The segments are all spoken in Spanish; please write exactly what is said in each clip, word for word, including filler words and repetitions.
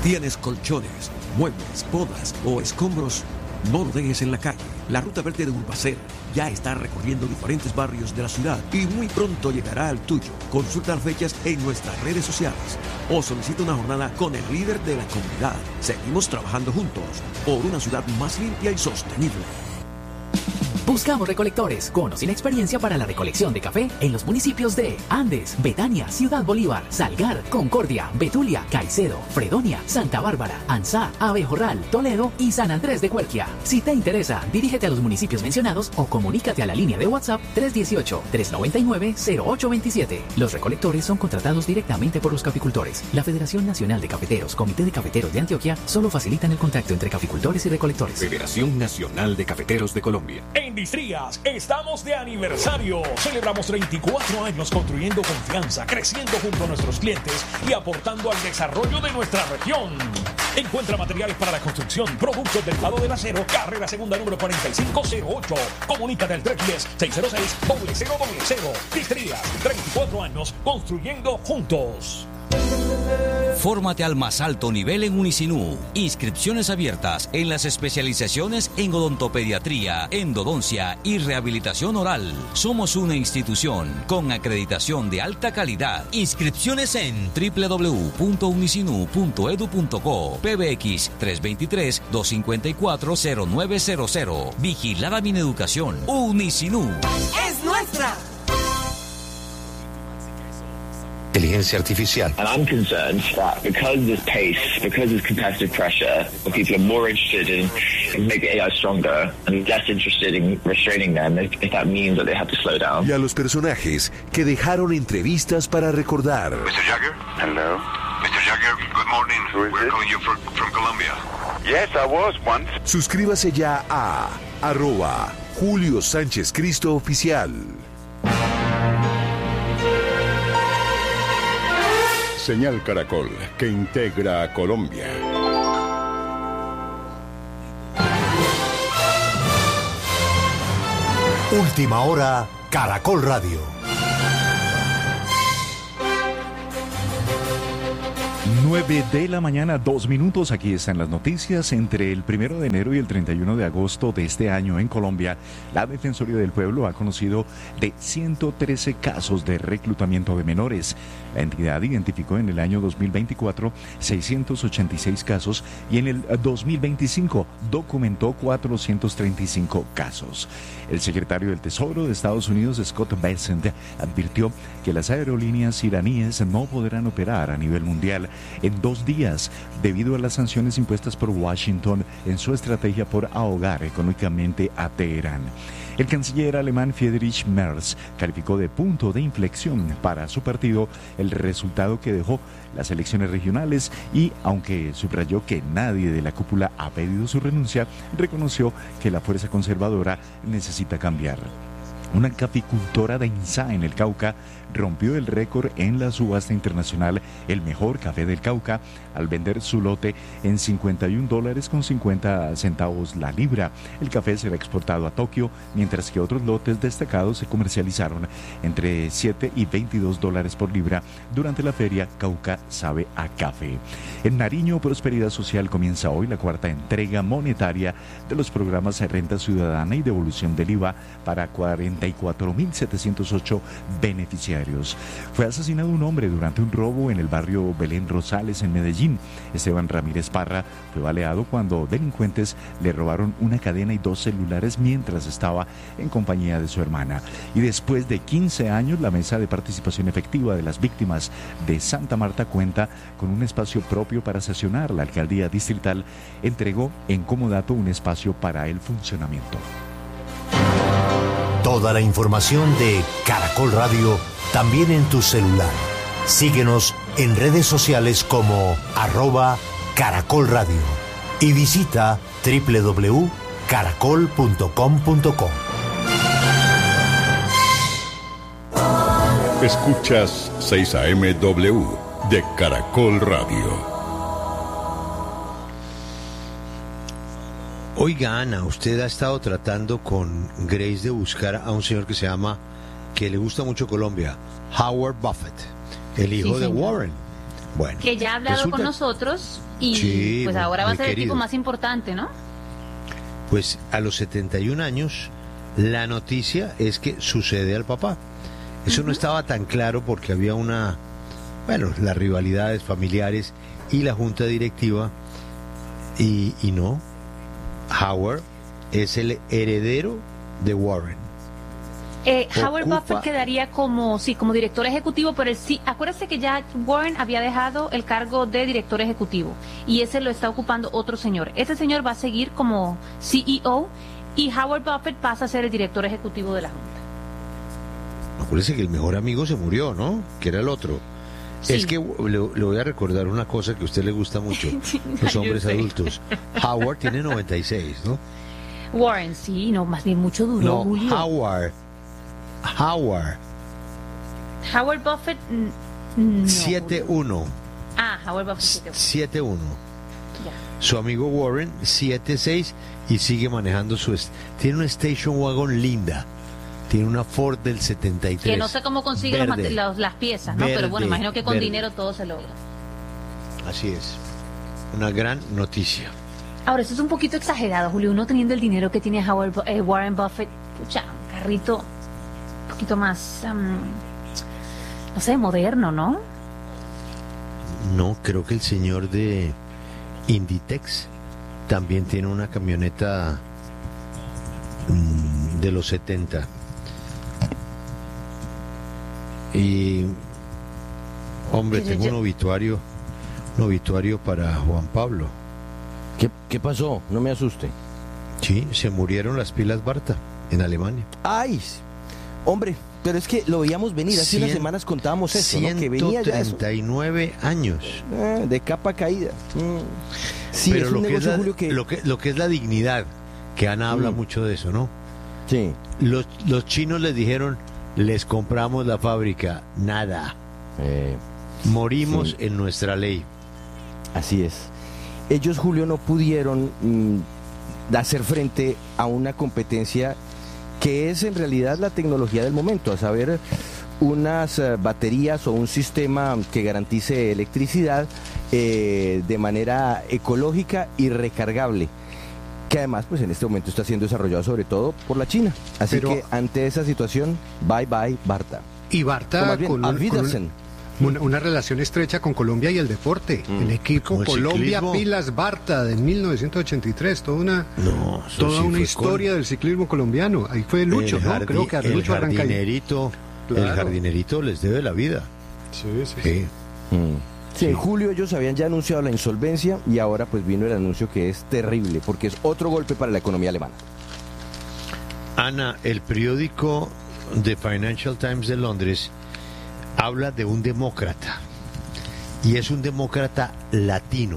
¿Tienes colchones, muebles, podas o escombros? No lo dejes en la calle. La Ruta Verde de Urbacer ya está recorriendo diferentes barrios de la ciudad y muy pronto llegará al tuyo. Consulta las fechas en nuestras redes sociales o solicita una jornada con el líder de la comunidad. Seguimos trabajando juntos por una ciudad más limpia y sostenible. Buscamos recolectores con o sin experiencia para la recolección de café en los municipios de Andes, Betania, Ciudad Bolívar, Salgar, Concordia, Betulia, Caicedo, Fredonia, Santa Bárbara, Anzá, Abejorral, Toledo y San Andrés de Cuelquia. Si te interesa, dirígete a los municipios mencionados o comunícate a la línea de WhatsApp tres uno ocho, tres nueve nueve, cero ocho dos siete. Los recolectores son contratados directamente por los caficultores. La Federación Nacional de Cafeteros, Comité de Cafeteros de Antioquia, solo facilitan el contacto entre caficultores y recolectores. Federación Nacional de Cafeteros de Colombia. En Distrías estamos de aniversario. Celebramos veinticuatro años construyendo confianza, creciendo junto a nuestros clientes y aportando al desarrollo de nuestra región. Encuentra materiales para la construcción, productos del palo del acero, carrera segunda número cuarenta y cinco cero ocho. Comunícate al tres uno cero, seis cero seis, cero cero cero cero. Distrías, treinta y cuatro años construyendo juntos. Fórmate al más alto nivel en Unisinú. Inscripciones abiertas en las especializaciones en odontopediatría, endodoncia y rehabilitación oral. Somos una institución con acreditación de alta calidad. Inscripciones en doble u doble u doble u punto unisinú punto edu punto co. P B X tres dos tres, dos cinco cuatro, cero nueve cero cero. Vigilada Mineducación. Unisinú. ¡Es nuestra! Inteligencia artificial. And I'm concerned that because of this pace, because of this competitive pressure, people are more interested in, in making A I stronger and less interested in restraining them if, if that means that they have to slow down. Y a los personajes que dejaron entrevistas para recordar. mister Jagger? Hello. mister Jagger, good morning. We're calling you from, from Colombia. Yes, I was once. Suscríbase ya a arroba Julio Sánchez Cristo Oficial. Señal Caracol, que integra a Colombia. Última hora, Caracol Radio. nueve de la mañana, dos minutos. Aquí están las noticias. Entre el primero de enero y el treinta y uno de agosto de este año en Colombia, la Defensoría del Pueblo ha conocido de ciento trece casos de reclutamiento de menores. La entidad identificó en el año dos mil veinticuatro seiscientos ochenta y seis casos y en el dos mil veinticinco documentó cuatrocientos treinta y cinco casos. El secretario del Tesoro de Estados Unidos, Scott Bessent, advirtió que las aerolíneas iraníes no podrán operar a nivel mundial en dos días debido a las sanciones impuestas por Washington en su estrategia por ahogar económicamente a Teherán. El canciller alemán Friedrich Merz calificó de punto de inflexión para su partido el resultado que dejó las elecciones regionales y, aunque subrayó que nadie de la cúpula ha pedido su renuncia, reconoció que la fuerza conservadora necesita cambiar. Una caficultora de Inzá, en el Cauca, rompió el récord en la subasta internacional El Mejor Café del Cauca al vender su lote en cincuenta y un dólares con cincuenta centavos la libra. El café será exportado a Tokio, mientras que otros lotes destacados se comercializaron entre siete y veintidós dólares por libra durante la feria Cauca Sabe a Café. En Nariño, Prosperidad Social comienza hoy la cuarta entrega monetaria de los programas de Renta Ciudadana y Devolución del I V A para cuarenta y cuatro mil setecientos ocho beneficiarios. Fue asesinado un hombre durante un robo en el barrio Belén Rosales, en Medellín. Esteban Ramírez Parra fue baleado cuando delincuentes le robaron una cadena y dos celulares mientras estaba en compañía de su hermana. Y después de quince años, la Mesa de Participación Efectiva de las Víctimas de Santa Marta cuenta con un espacio propio para sesionar. La alcaldía distrital entregó en comodato un espacio para el funcionamiento. Toda la información de Caracol Radio también en tu celular. Síguenos en redes sociales como arroba Caracol Radio y visita doble u doble u doble u punto caracol punto com punto co. Escuchas seis A M W de Caracol Radio. Oiga, Ana, usted ha estado tratando con Grace de buscar a un señor que se llama, que le gusta mucho Colombia, Howard Buffett, el hijo sí, de Warren. Bueno, que ya ha hablado resulta... con nosotros y sí, pues ahora va a ser querido. el tipo más importante, ¿no? Pues a los setenta y un años, la noticia es que sucede al papá. Eso uh-huh. no estaba tan claro porque había una, bueno, las rivalidades familiares y la junta directiva, y, y no, Howard es el heredero de Warren. Eh, Howard Buffett quedaría como sí como director ejecutivo, pero el, sí, acuérdate que ya Warren había dejado el cargo de director ejecutivo y ese lo está ocupando otro señor. Ese señor va a seguir como C E O y Howard Buffett pasa a ser el director ejecutivo de la junta. Acuérdese que el mejor amigo se murió, ¿no? Que era el otro. Sí. Es que le, le voy a recordar una cosa que a usted le gusta mucho, los hombres adultos. Howard tiene noventa y seis, ¿no? Warren, sí, no, más bien mucho duró, no, Julio. Howard. Howard. Howard Buffett. No, siete uno. Ah, Howard Buffett siete uno. Su amigo Warren siete seis y sigue manejando su... Est- tiene una station wagon linda. Tiene una Ford del setenta y tres. Que no sé cómo consigue los mate- los, las piezas, ¿no? Verde, pero bueno, imagino que con verde. dinero todo se logra. Así es. Una gran noticia. Ahora, eso es un poquito exagerado, Julio. Uno teniendo el dinero que tiene Howard, eh, Warren Buffett, pucha, un carrito un poquito más, um, no sé, moderno, ¿no? No, creo que el señor de Inditex también tiene una camioneta mm, de los setenta. Y, hombre, tengo un obituario, un obituario para Juan Pablo. ¿Qué, ¿Qué pasó? No me asuste. Sí, se murieron las pilas Barta en Alemania. ¡Ay! Hombre, pero es que lo veíamos venir. Hace unas semanas contábamos eso, ¿no? Que venía ya eso. ciento treinta y nueve años. Eh, de capa caída. Mm. Sí, pero es un lo, que es la, Julio, que... lo, que, lo que es la dignidad, que Ana habla mm. mucho de eso, ¿no? Sí. Los, los chinos les dijeron, les compramos la fábrica. Nada. Eh, Morimos sí. en nuestra ley. Así es. Ellos, Julio, no pudieron mmm, hacer frente a una competencia que es en realidad la tecnología del momento, a saber, unas uh, baterías o un sistema que garantice electricidad eh, de manera ecológica y recargable, que además pues en este momento está siendo desarrollado sobre todo por la China. Así Pero, que ante esa situación, bye bye Barta. Y Barta bien, con, un, con un, una, una relación estrecha con Colombia y el deporte. Mm. El equipo el Colombia ciclismo. Pilas Barta de mil novecientos ochenta y tres, toda una, no, toda sí una historia con... del ciclismo colombiano. Ahí fue Lucho, el ¿no? Jardín, Creo que a Lucho el jardinerito, claro. El jardinerito les debe la vida. Sí, sí. sí. sí. Mm. Sí, en julio ellos habían ya anunciado la insolvencia y ahora pues vino el anuncio que es terrible porque es otro golpe para la economía alemana. Ana, el periódico The Financial Times de Londres habla de un demócrata y es un demócrata latino.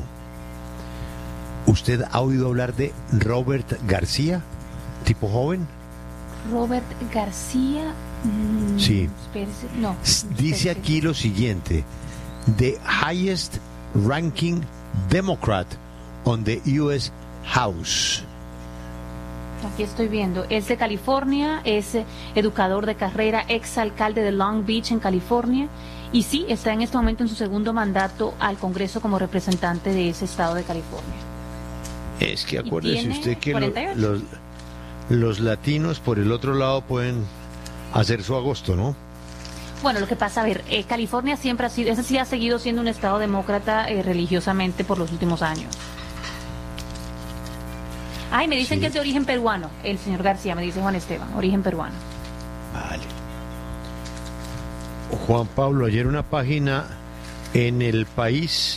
¿Usted ha oído hablar de Robert García, tipo joven? Robert García. Mmm, sí. Espérese, no. Dice aquí lo siguiente: the highest ranking Democrat on the U S House. Aquí estoy viendo, es de California, es educador de carrera, ex alcalde de Long Beach en California y sí, está en este momento en su segundo mandato al Congreso como representante de ese estado de California. Es que acuérdese usted que lo, los, los latinos por el otro lado pueden hacer su agosto, ¿no? Bueno, lo que pasa, a ver, eh, California siempre ha sido, ese sí ha seguido siendo un estado demócrata eh, religiosamente por los últimos años. Ay, me dicen sí. que es de origen peruano, el señor García, me dice Juan Esteban, origen peruano. Vale. Juan Pablo, ayer una página en El País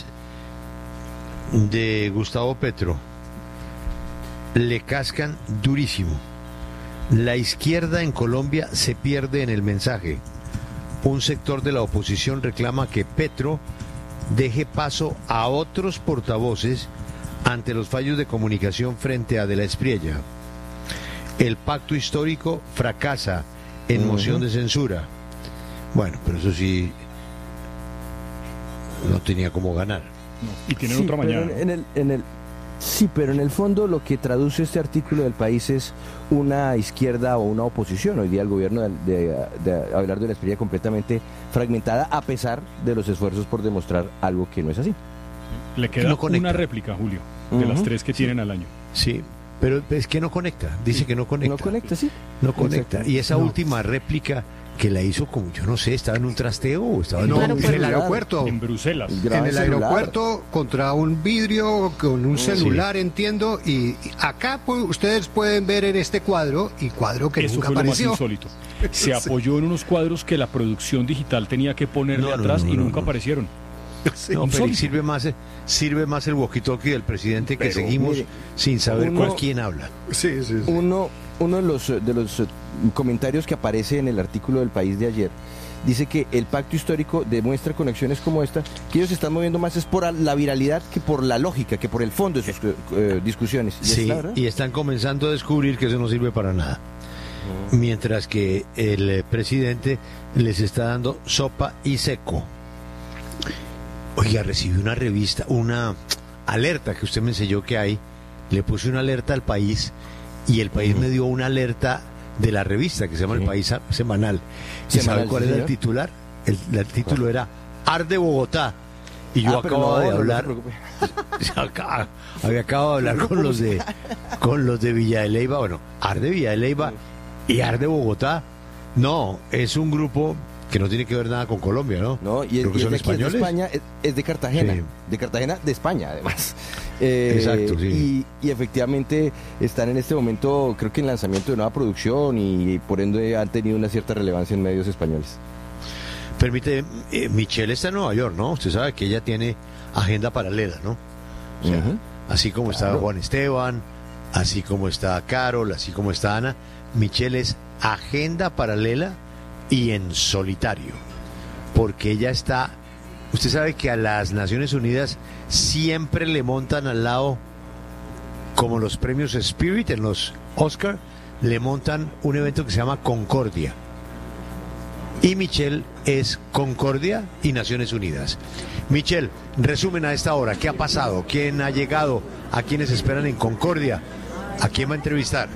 de Gustavo Petro, le cascan durísimo. La izquierda en Colombia se pierde en el mensaje. Un sector de la oposición reclama que Petro deje paso a otros portavoces ante los fallos de comunicación frente a De la Espriella. El pacto histórico fracasa en uh-huh. moción de censura. Bueno, pero eso sí no tenía cómo ganar. No, y tienen sí, otra mañana. En el, en el, Sí, pero en el fondo lo que traduce este artículo del País es una izquierda o una oposición. Hoy día el gobierno de, de, de hablar de la experiencia completamente fragmentada, a pesar de los esfuerzos por demostrar algo que no es así. Le queda no una réplica, Julio, de uh-huh. las tres que sí. tienen al año. Sí, pero es que no conecta, dice sí. que no conecta. No conecta, sí. No conecta. Exacto. Y esa no. última réplica que la hizo como, yo no sé, estaba en un trasteo o estaba en, no, en el aeropuerto. En Bruselas. En el celular. aeropuerto contra un vidrio con un celular, sí. entiendo, y acá pues, ustedes pueden ver en este cuadro, y cuadro que Eso nunca fue apareció. Lo más insólito. Se apoyó en unos cuadros que la producción digital tenía que ponerle no, no, atrás no, no, y nunca no, no. aparecieron. Sí, no, pero sirve más, sirve más el walkie-talkie del presidente que pero, seguimos mire, sin saber uno, con quién habla. Sí, sí, sí. Uno, uno de los, de los comentarios que aparece en el artículo del País de ayer dice que el pacto histórico demuestra con acciones como esta que ellos se están moviendo más es por la viralidad que por la lógica, que por el fondo de sus eh, discusiones. ¿Y sí, está, y están comenzando a descubrir que eso no sirve para nada. Uh-huh. Mientras que el presidente les está dando sopa y seco. Oiga, recibí una revista, una alerta que usted me enseñó que hay, le puse una alerta al País y el País uh-huh. me dio una alerta de la revista que se llama sí. El País Semanal. ¿Y sabe cuál era el titular? El, el título ¿Cuál? Era Arde Bogotá. Y yo ah, acababa no, de hablar, no acá, había acabado de hablar con los de con los de Villa de Leyva, bueno, Arde Villa de Leyva y Arde Bogotá. No, es un grupo que no tiene que ver nada con Colombia, ¿no? No, y, es, y son es, de, es de España, es, es de Cartagena, sí. de Cartagena, de España, además. Eh, Exacto, sí. Y, y efectivamente están en este momento, creo que en lanzamiento de nueva producción y por ende han tenido una cierta relevancia en medios españoles. Permite, eh, Michelle está en Nueva York, ¿no? Usted sabe que ella tiene agenda paralela, ¿no? O sea, uh-huh. así como está claro. Juan Esteban, así como está Carol, así como está Ana, Michelle es agenda paralela y en solitario, porque ella está, usted sabe que a las Naciones Unidas siempre le montan al lado, como los premios Spirit en los Oscar, le montan un evento que se llama Concordia, y Michelle es Concordia y Naciones Unidas. Michelle, resumen a esta hora, ¿qué ha pasado? ¿Quién ha llegado? ¿A quiénes esperan en Concordia? ¿A quién va a entrevistar?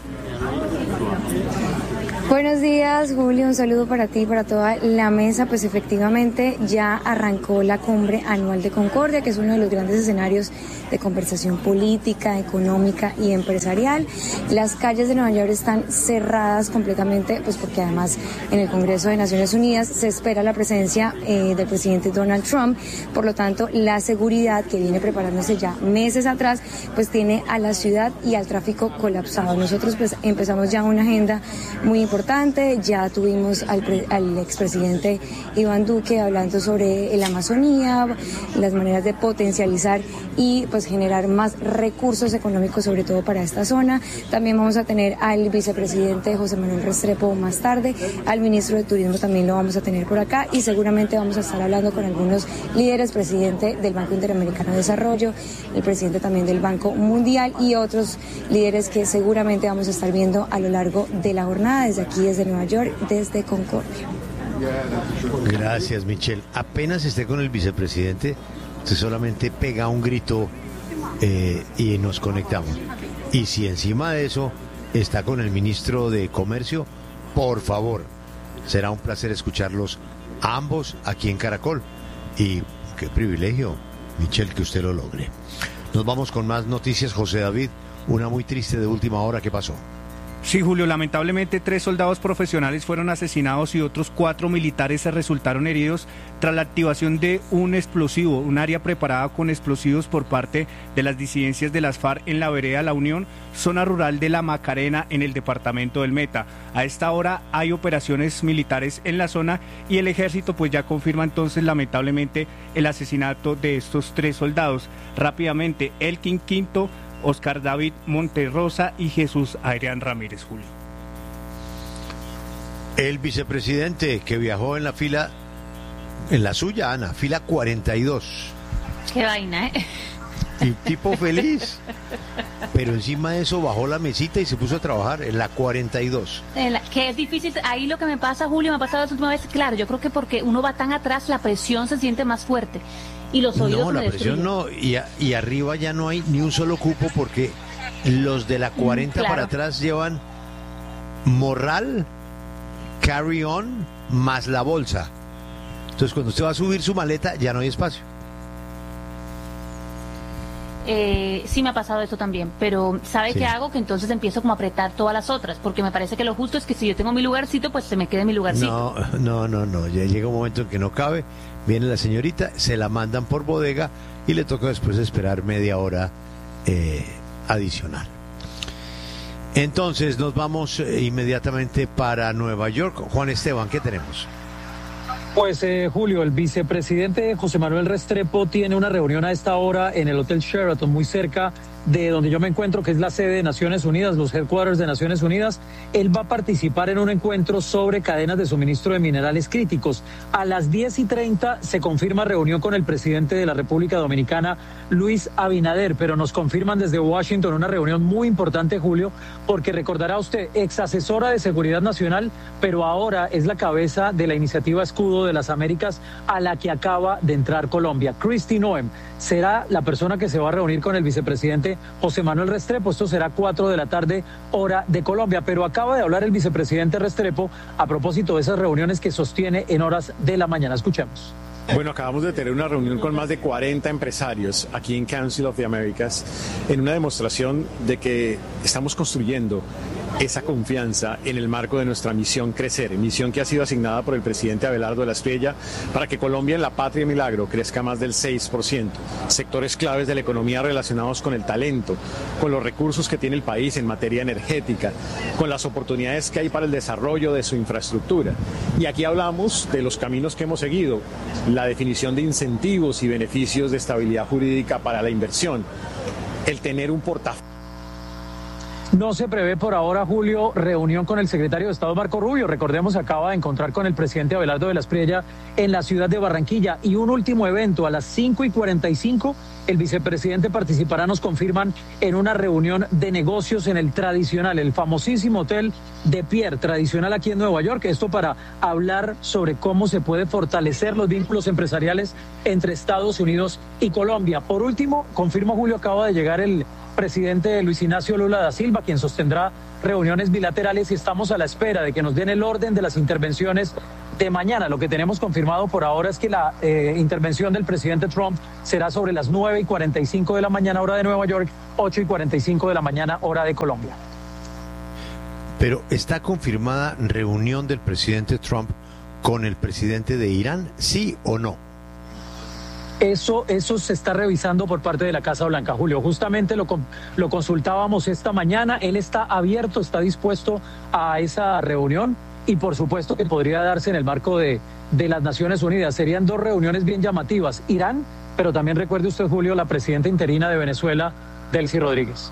Buenos días, Julio, un saludo para ti y para toda la mesa. Pues efectivamente ya arrancó la cumbre anual de Concordia, que es uno de los grandes escenarios de conversación política, económica y empresarial. Las calles de Nueva York están cerradas completamente, pues porque además en el Congreso de Naciones Unidas se espera la presencia eh, del presidente Donald Trump. Por lo tanto, la seguridad, que viene preparándose ya meses atrás, pues tiene a la ciudad y al tráfico colapsado. Nosotros pues empezamos ya una agenda muy importante. Ya tuvimos al, pre, al expresidente Iván Duque hablando sobre la Amazonía, las maneras de potencializar y pues generar más recursos económicos, sobre todo para esta zona. También vamos a tener al vicepresidente José Manuel Restrepo más tarde, al ministro de Turismo también lo vamos a tener por acá y seguramente vamos a estar hablando con algunos líderes, presidente del Banco Interamericano de Desarrollo, el presidente también del Banco Mundial y otros líderes que seguramente vamos a estar viendo a lo largo de la jornada desde aquí, desde Nueva York, desde Concordia. Gracias, Michelle. Apenas esté con el vicepresidente, usted solamente pega un grito eh, y nos conectamos. Y si encima de eso está con el ministro de Comercio, por favor, será un placer escucharlos a ambos aquí en Caracol. Y qué privilegio, Michelle, que usted lo logre. Nos vamos con más noticias, José David. Una muy triste de última hora, ¿qué pasó? Sí, Julio, lamentablemente tres soldados profesionales fueron asesinados y otros cuatro militares se resultaron heridos tras la activación de un explosivo, un área preparada con explosivos por parte de las disidencias de las FARC en la vereda La Unión, zona rural de La Macarena, en el departamento del Meta. A esta hora hay operaciones militares en la zona y el ejército pues ya confirma entonces lamentablemente el asesinato de estos tres soldados. Rápidamente, Elkin Quinto, Oscar David Monterrosa y Jesús Adrián Ramírez, Julio. El vicepresidente que viajó en la fila, en la suya, Ana, fila cuarenta y dos. Qué vaina, ¿eh? Y tipo feliz. Pero encima de eso bajó la mesita y se puso a trabajar en la cuarenta y dos. En la, que es difícil, ahí lo que me pasa, Julio, me ha pasado las últimas veces, claro, yo creo que porque uno va tan atrás, la presión se siente más fuerte. y los oídos no, me la presión destruyen. no, y, a, y arriba ya no hay ni un solo cupo porque los de la cuarenta claro. para atrás llevan morral, carry on, más la bolsa. Entonces cuando usted va a subir su maleta ya no hay espacio. Eh, sí me ha pasado eso también, pero ¿sabe Sí. qué hago? Que entonces empiezo como a apretar todas las otras, porque me parece que lo justo es que si yo tengo mi lugarcito, pues se me quede mi lugarcito. No, no, no, no, ya llega un momento en que no cabe, viene la señorita, se la mandan por bodega y le toca después esperar media hora eh, adicional. Entonces nos vamos eh, inmediatamente para Nueva York. Juan Esteban, ¿qué tenemos? Pues eh, Julio, el vicepresidente José Manuel Restrepo tiene una reunión a esta hora en el Hotel Sheraton, muy cerca de donde yo me encuentro, que es la sede de Naciones Unidas, los headquarters de Naciones Unidas. Él va a participar en un encuentro sobre cadenas de suministro de minerales críticos. A las diez y treinta se confirma reunión con el presidente de la República Dominicana, Luis Abinader, pero nos confirman desde Washington una reunión muy importante, Julio, porque recordará usted, ex asesora de Seguridad Nacional, pero ahora es la cabeza de la iniciativa Escudo de las Américas a la que acaba de entrar Colombia. Kristi Noem será la persona que se va a reunir con el vicepresidente José Manuel Restrepo. Esto será cuatro de la tarde, hora de Colombia, pero acaba de hablar el vicepresidente Restrepo a propósito de esas reuniones que sostiene en horas de la mañana. Escuchemos. Bueno, acabamos de tener una reunión con más de cuarenta empresarios aquí en Council of the Americas en una demostración de que estamos construyendo esa confianza en el marco de nuestra misión Crecer, misión que ha sido asignada por el presidente Abelardo de la Espriella para que Colombia en la patria milagro crezca más del seis por ciento. Sectores claves de la economía relacionados con el talento, con los recursos que tiene el país en materia energética, con las oportunidades que hay para el desarrollo de su infraestructura. Y aquí hablamos de los caminos que hemos seguido, la definición de incentivos y beneficios de estabilidad jurídica para la inversión, el tener un portafolio. No se prevé por ahora, Julio, reunión con el secretario de Estado Marco Rubio. Recordemos, acaba de encontrar con el presidente Abelardo de la Espriella en la ciudad de Barranquilla. Y un último evento, a las cinco y cuarenta y cinco, el vicepresidente participará, nos confirman, en una reunión de negocios en el tradicional, el famosísimo Hotel de Pierre, tradicional aquí en Nueva York. Esto para hablar sobre cómo se puede fortalecer los vínculos empresariales entre Estados Unidos y Colombia. Por último, confirmo, Julio, acaba de llegar el presidente Luis Ignacio Lula da Silva, quien sostendrá reuniones bilaterales, y estamos a la espera de que nos den el orden de las intervenciones de mañana. Lo que tenemos confirmado por ahora es que la eh, intervención del presidente Trump será sobre las nueve y cuarenta y cinco de la mañana, hora de Nueva York, ocho y cuarenta y cinco de la mañana, hora de Colombia. Pero ¿está confirmada reunión del presidente Trump con el presidente de Irán, sí o no? Eso, eso se está revisando por parte de la Casa Blanca, Julio. Justamente lo, lo consultábamos esta mañana. Él está abierto, está dispuesto a esa reunión y por supuesto que podría darse en el marco de, de las Naciones Unidas. Serían dos reuniones bien llamativas. Irán, pero también recuerde usted, Julio, la presidenta interina de Venezuela, Delcy Rodríguez.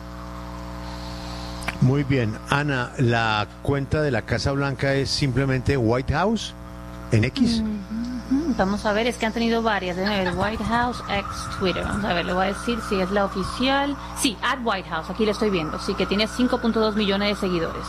Muy bien. Ana, ¿la cuenta de la Casa Blanca es simplemente White House en X? Mm-hmm. Vamos a ver, es que han tenido varias. Déjame ver, White House X Twitter. Vamos a ver, le voy a decir si es la oficial. Sí, at White House, aquí lo estoy viendo. Sí, que tiene cinco punto dos millones de seguidores.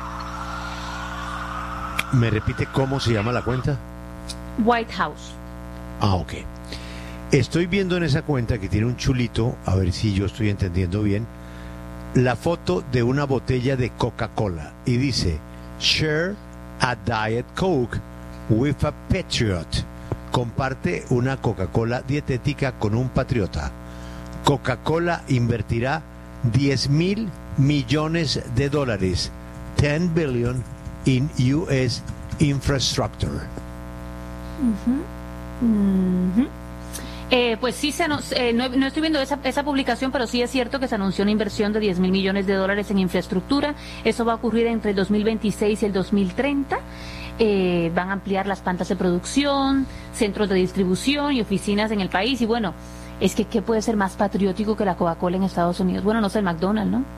¿Me repite cómo se llama la cuenta? White House. Ah, ok. Estoy viendo en esa cuenta que tiene un chulito, a ver si yo estoy entendiendo bien, la foto de una botella de Coca-Cola y dice, share a Diet Coke with a Patriot. Comparte una Coca-Cola dietética con un patriota. Coca-Cola invertirá diez mil millones de dólares, diez billion in U S infrastructure. Uh-huh. Uh-huh. Eh, pues sí, se eh, no, no estoy viendo esa, esa publicación, pero sí es cierto que se anunció una inversión de diez mil millones de dólares en infraestructura. Eso va a ocurrir entre el dos mil veintiséis y el dos mil treinta. Eh, van a ampliar las plantas de producción, centros de distribución y oficinas en el país. Y bueno, es que ¿qué puede ser más patriótico que la Coca-Cola en Estados Unidos? Bueno, no sé, el McDonald's, ¿no?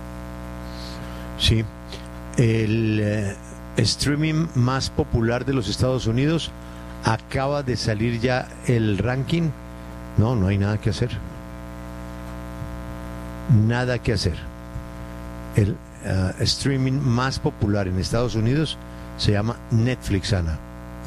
Sí. El eh, streaming más popular de los Estados Unidos, acaba de salir ya el ranking. No, no hay nada que hacer. Nada que hacer. El uh, streaming más popular en Estados Unidos se llama Netflix, Ana.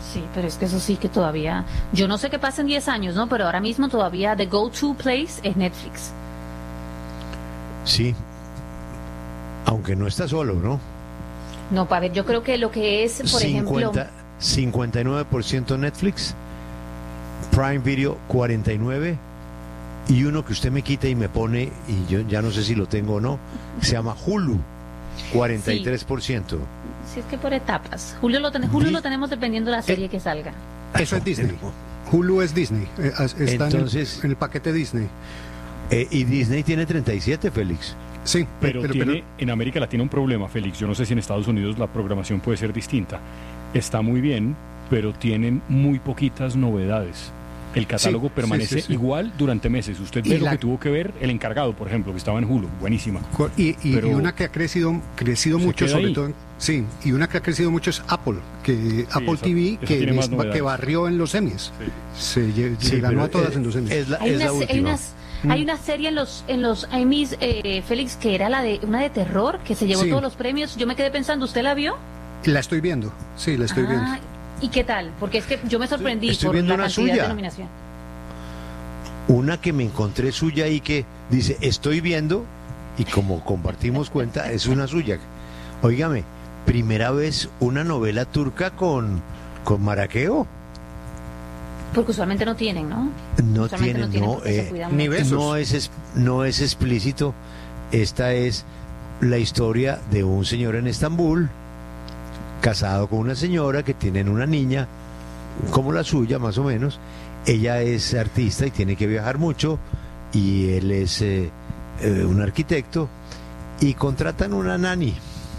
Sí, pero es que eso sí que todavía, yo no sé qué pasa en diez años, ¿no? Pero ahora mismo todavía the go-to place es Netflix. Sí, aunque no está solo, ¿no? No, para ver, yo creo que lo que es, por ejemplo... cincuenta y nueve por ciento Netflix, Prime Video cuarenta y nueve por ciento, y uno que usted me quita y me pone, y yo ya no sé si lo tengo o no, se llama Hulu, cuarenta y tres por ciento. Sí, es que por etapas. Julio lo, ten, Julio lo tenemos dependiendo de la serie eh, que salga. Eso es Disney. Hulu es Disney. Está Entonces, en, el, en el paquete Disney. Eh, y Disney tiene treinta y siete, Félix. Sí, pero, pero, tiene, pero en América Latina un problema, Félix. Yo no sé si en Estados Unidos la programación puede ser distinta. Está muy bien, pero tienen muy poquitas novedades. El catálogo sí, permanece sí, sí, sí. igual durante meses. Usted ve lo la... que tuvo que ver El Encargado, por ejemplo, que estaba en Hulu, buenísima. Y, y, y una que ha crecido crecido mucho, sobre ahí. todo, sí, y una que ha crecido mucho es Apple, que sí, Apple esa, T V, esa que, es, que barrió en los Emmys. Sí. Se sí, ganó a todas es, en los Emmys. Es la, hay, es unas, la última. hay, unas, mm. hay una serie en los en los Emmys, eh, Félix, que era la de una de terror, que se llevó sí. todos los premios. Yo me quedé pensando, ¿usted la vio? La estoy viendo, sí, la estoy ah, viendo. ¿Y qué tal? Porque es que yo me sorprendí estoy por viendo la una cantidad suya. de nominación. Una que me encontré suya y que dice, estoy viendo, y como compartimos cuenta, es una suya. Óigame, primera vez una novela turca con, con maraqueo. Porque usualmente no tienen, ¿no? No tienen, no, tienen no, eh, ni besos. No es, no es explícito. Esta es la historia de un señor en Estambul, casado con una señora que tienen una niña, como la suya, más o menos. Ella es artista y tiene que viajar mucho, y él es eh, eh, un arquitecto, y contratan una nani.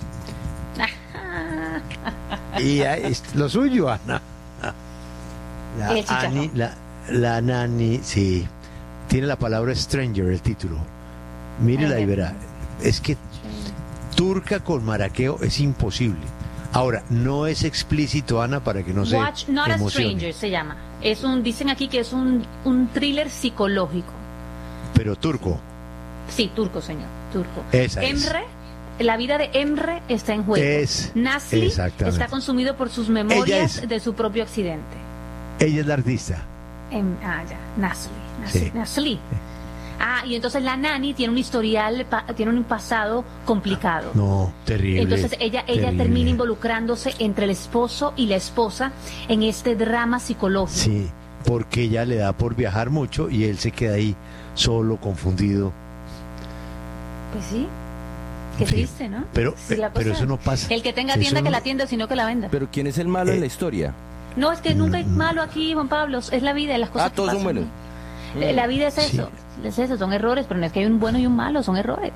Y es lo suyo, Ana. La, Ani, la, la nani, sí, tiene la palabra stranger, el título. Mírela y verá. Es que turca con maraqueo es imposible. Ahora, no es explícito, Ana, para que no se Watch Not a Stranger se llama. Es un, dicen aquí que es un, un thriller psicológico. Pero turco. Sí, turco, señor, turco. Esa Emre, es. La vida de Emre está en juego. Es, Nasli está consumido por sus memorias es, de su propio accidente. Ella es la artista. Em, ah, ya, Nasli. Nasli. Sí. Nasli. Ah, y entonces la nani tiene un historial, pa, tiene un pasado complicado. No, terrible. Entonces ella, ella terrible. termina involucrándose entre el esposo y la esposa en este drama psicológico. Sí, porque ella le da por viajar mucho y él se queda ahí solo, confundido. Pues sí. Qué sí. triste, ¿no? Pero, sí, pero eso no pasa. El que tenga tienda eso que no... la atienda, sino que la venda. Pero ¿quién es el malo eh, en la historia? No, es que nunca hay malo aquí, Juan Pablo. Es la vida, las cosas ah, que todos pasan. son buenos. La vida es eso, sí. es eso, son errores, pero no es que hay un bueno y un malo, son errores.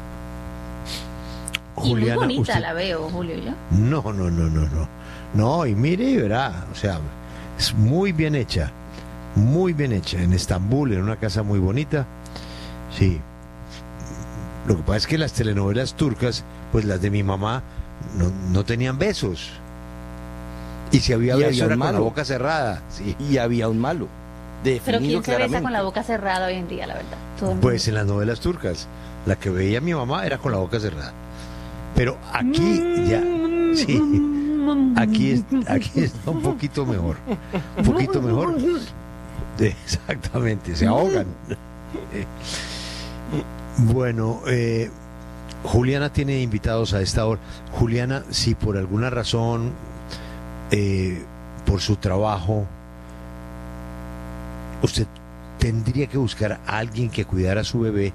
Juliana, y muy bonita usted... la veo, Julio, ¿yo? No, no, no, no, no. No, y mire y verá, o sea, es muy bien hecha, muy bien hecha, en Estambul, en una casa muy bonita, sí. Lo que pasa es que las telenovelas turcas, pues las de mi mamá, no, no tenían besos. Y si había besos era con la boca cerrada, sí. Y había un malo. Pero ¿quién se besa con la boca cerrada hoy en día, la verdad? Todo pues en las novelas turcas, la que veía mi mamá era con la boca cerrada. Pero aquí ya, sí, aquí, aquí está un poquito mejor, un poquito mejor. Exactamente, se ahogan. Bueno, eh, Juliana tiene invitados a esta hora. Juliana, si por alguna razón, eh, por su trabajo, usted tendría que buscar a alguien que cuidara a su bebé,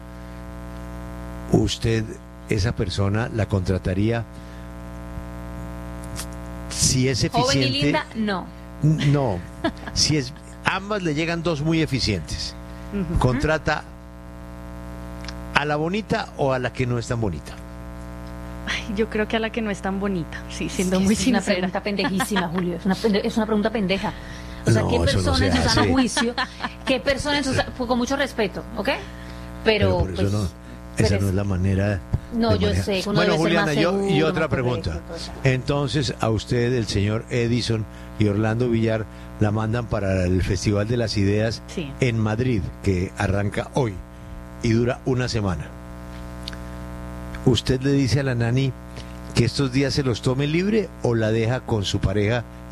usted, esa persona, la contrataría. Si es eficiente. Joven y linda, no. No. Si es, ambas le llegan dos muy eficientes. Uh-huh. Contrata a la bonita o a la que no es tan bonita. Ay, yo creo que a la que no es tan bonita, sí, siendo es muy es sincera. Es una pregunta pendejísima, Julio. Es una, es una pregunta pendeja. O sea, no, ¿qué personas no en su sano juicio? ¿Qué personas, o sea, con mucho respeto, ¿ok? Pero, pero por eso pues, no, pero esa es, no es la manera. No, yo manejar. sé. Uno bueno, debe Juliana, ser más seguro, yo y otra más pregunta. correcto, Entonces, a usted, el señor Edison y Orlando Villar la mandan para el Festival de las Ideas sí. en Madrid, que arranca hoy y dura una semana. Usted le dice a la nani que estos días se los tome libre o la deja con su pareja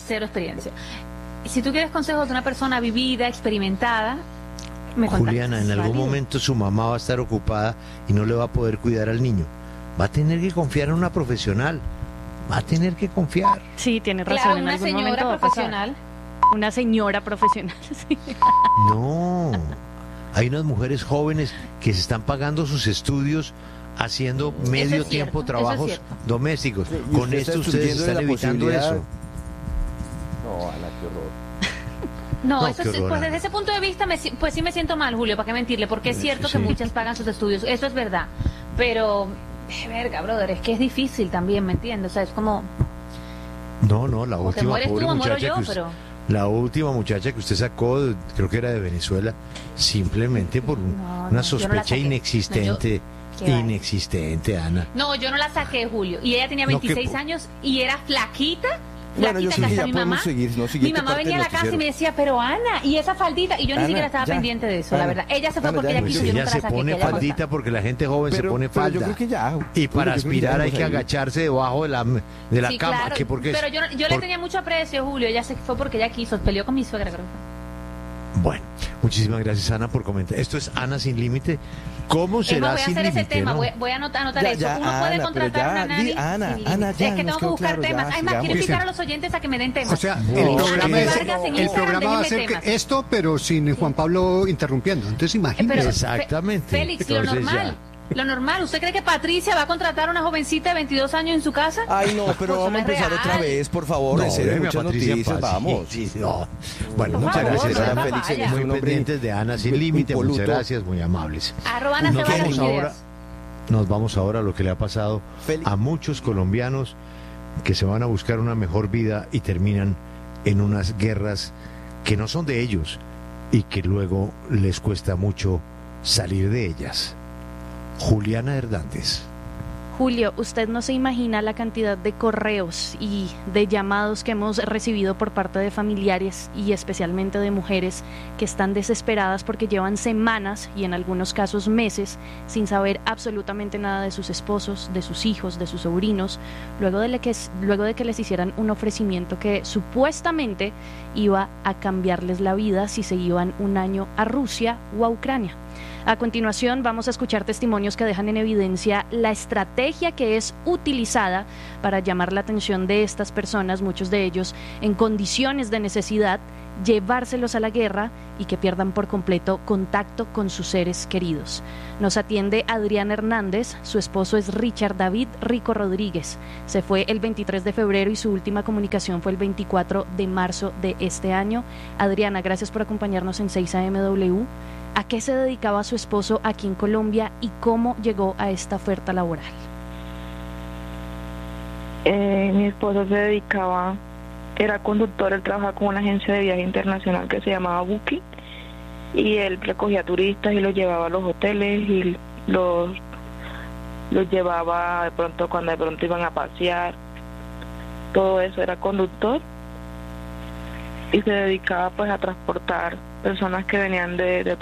cero experiencia. si tú quieres consejos de una persona vivida, experimentada, me Juliana, en algún válido. momento su mamá va a estar ocupada y no le va a poder cuidar al niño. Va a tener que confiar en una profesional. Va a tener que confiar. Sí, tiene razón. Claro, en una algún señora momento va a profesional. pasar. Una señora profesional, sí. No. Hay unas mujeres jóvenes que se están pagando sus estudios haciendo medio es tiempo cierto, trabajos eso es cierto. domésticos. Sí, y Con usted esto está ustedes excluyendo de están la evitando posibilidad. eso. No, Ana, qué horror. No, No, eso qué sí, horror, pues Ana. desde ese punto de vista, me, si- pues sí me siento mal, Julio, para qué mentirle, porque es cierto Sí. que muchas pagan sus estudios, eso es verdad, pero, eh, verga, brother, es que es difícil también, ¿me entiendes? O sea, es como, No, no, la o te última mueres tú pobre o muero muchacha yo, que usted, pero... la última muchacha que usted sacó, creo que era de Venezuela, simplemente por un- No, no, una yo no la sospecha saqué. inexistente, No, yo- qué va. inexistente, Ana. No, yo no la saqué, Julio, y ella tenía No, que veintiséis po- años y era flaquita. Bueno, yo Flaquita, creo que que hasta ya mi podemos mamá, seguir, ¿no? mi Siguiente mamá parte venía a del la casa y me noticiero. decía, pero Ana, y esa faldita, y yo ni Ana, siquiera estaba ya. pendiente de eso, la Ana. verdad. Ella se fue Ana, porque ya, ella no, quiso, yo- yo Ella nunca se la saqué. pone que ella faldita cosa. porque la gente joven se Pero- pone pero yo falda. creo que ya, Y Julio, para yo creo que aspirar hay llegamos que ahí. agacharse debajo de la, de la Sí, cama. claro, que porque pero es- yo, yo le por- tenía mucho aprecio, Julio. Ella se fue porque ella quiso, peleó con mi suegra, creo. Bueno, muchísimas gracias, Ana, por comentar. Esto es Ana Sin Límite. ¿Cómo Es será más, voy a sin hacer ese límite? tema, no? voy, voy a anotar, anotar Ya, eso. ya, Uno puede Ana, pero contratar ya, a una di- nani Ana, sin Ana, límites. ya, Es que nos tengo que quedó buscar claro, temas. ya, Además, quiero sigamos. invitar a los oyentes a que me den temas. O sea, No, el no, programa, que- es, Vargas en el Instagram, programa va a déjenme ser que temas. esto, pero sin Juan Pablo interrumpiendo. Entonces, imagínese. Pero, Exactamente. Fe- Félix, lo Entonces, normal. Lo normal. ¿Usted cree que Patricia va a contratar a una jovencita de veintidós años en su casa? Ay, no, pero Pues vamos a no es empezar otra real. vez, por favor. No, en serio, déjeme a muchas Patricia en noticias, paz. vamos. Sí, sí, no. Bueno, Por muchas favor, gracias, no, Ana. no Félix. vaya. Muy Es un hombre pendientes de Ana Sin Límite. Muchas impoluto. gracias, muy amables. Arroba Ana Nos Ceballos vamos Ideas. ahora, nos vamos ahora a lo que le ha pasado Félix. a muchos colombianos que se van a buscar una mejor vida y terminan en unas guerras que no son de ellos y que luego les cuesta mucho salir de ellas. Juliana Hernández. Julio, usted no se imagina la cantidad de correos y de llamados que hemos recibido por parte de familiares y especialmente de mujeres que están desesperadas porque llevan semanas y en algunos casos meses sin saber absolutamente nada de sus esposos, de sus hijos, de sus sobrinos, luego de, que, luego de que les hicieran un ofrecimiento que supuestamente iba a cambiarles la vida si se iban un año a Rusia o a Ucrania. A continuación vamos a escuchar testimonios que dejan en evidencia la estrategia que es utilizada para llamar la atención de estas personas, muchos de ellos en condiciones de necesidad, llevárselos a la guerra y que pierdan por completo contacto con sus seres queridos. Nos atiende Adriana Hernández, su esposo es Richard David Rico Rodríguez. Se fue el veintitrés de febrero y su última comunicación fue el veinticuatro de marzo de este año. Adriana, gracias por acompañarnos en seis A M W. ¿A qué se dedicaba su esposo aquí en Colombia y cómo llegó a esta oferta laboral? Eh, mi esposo se dedicaba, era conductor, él trabajaba con una agencia de viaje internacional que se llamaba Booking y él recogía turistas y los llevaba a los hoteles y los, los llevaba de pronto cuando de pronto iban a pasear, todo eso, era conductor y se dedicaba pues a transportar personas que venían de, de